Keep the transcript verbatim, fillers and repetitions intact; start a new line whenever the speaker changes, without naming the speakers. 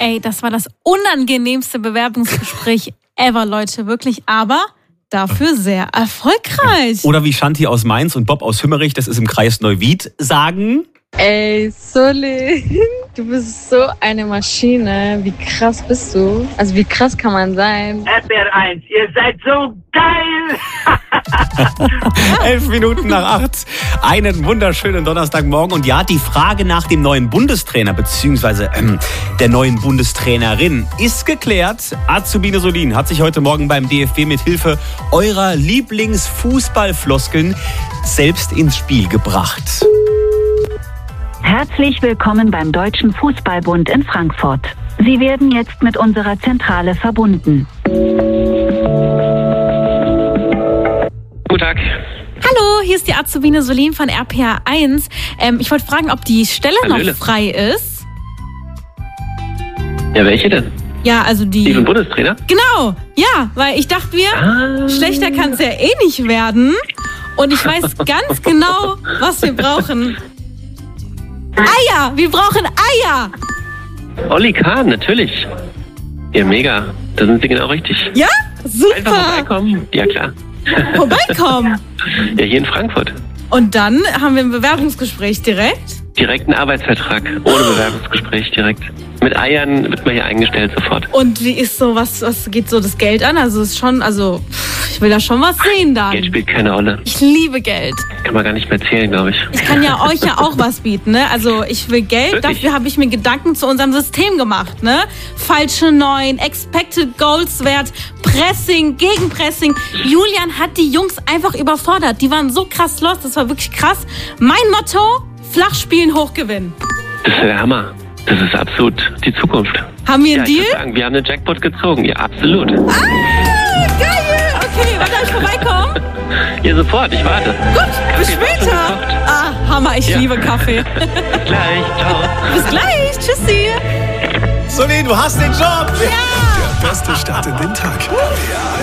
ey, das war das unangenehmste Bewerbungsgespräch ever, Leute, wirklich, aber dafür sehr erfolgreich.
Oder wie Shanti aus Mainz und Bob aus Hümmerich, das ist im Kreis Neuwied, sagen...
Ey, Solin, du bist so eine Maschine. Wie krass bist du? Also wie krass kann man sein?
R T L eins, ihr seid so geil!
Elf Minuten nach acht. Einen wunderschönen Donnerstagmorgen. Und ja, die Frage nach dem neuen Bundestrainer bzw. Ähm, der neuen Bundestrainerin ist geklärt. Azubine Solin hat sich heute Morgen beim D F B mit Hilfe eurer Lieblingsfußballfloskeln selbst ins Spiel gebracht.
Herzlich willkommen beim Deutschen Fußballbund in Frankfurt. Sie werden jetzt mit unserer Zentrale verbunden.
Guten Tag.
Hallo, hier ist die Azubine Solin von R P R eins. Ähm, ich wollte fragen, ob die Stelle
Hallöle.
noch frei ist.
Ja, welche denn?
Ja, also die...
Die vom Bundestrainer?
Genau, ja, weil ich dachte mir,
Ah.
schlechter kann es ja eh nicht werden. Und ich weiß ganz genau, was wir brauchen. Eier! Wir brauchen Eier!
Olli Kahn, natürlich. Ja, mega. Da sind Sie genau richtig.
Ja?
Einfach
Super!
vorbeikommen. Ja, klar.
Vorbeikommen!
Ja, hier in Frankfurt.
Und dann haben wir ein Bewerbungsgespräch direkt.
Direkt einen Arbeitsvertrag. Ohne Bewerbungsgespräch direkt. Mit Eiern wird man hier eingestellt sofort.
Und wie ist so, was, was geht so das Geld an? Also es ist schon, also pff, ich will da schon was sehen dann.
Geld spielt keine Rolle.
Ich liebe Geld.
Kann man gar nicht mehr zählen, glaube ich.
Ich kann ja euch ja auch was bieten, ne? Also ich will Geld,
Wirklich?
dafür habe ich mir Gedanken zu unserem System gemacht, ne? Falsche Neun, Expected Goals Wert, Pressing, Gegenpressing. Julian hat die Jungs einfach überfordert. Die waren so krass lost, das war wirklich krass. Mein Motto, flach spielen, hoch gewinnen.
Das ist der Hammer. Das ist absolut die Zukunft.
Haben wir
Ja,
einen
ich würde
Deal?
sagen, wir haben den Jackpot gezogen. Ja, absolut.
Ah, geil! Okay, wann darf ich vorbeikommen?
Ja, sofort. Ich warte.
Gut, bis
Kaffee ist auch schon
später.
gekocht.
Ah, Hammer, ich
Ja.
liebe Kaffee.
Bis gleich. Ciao.
Bis gleich, tschüssi.
Solin, du hast den Job!
Der beste Start in den Tag.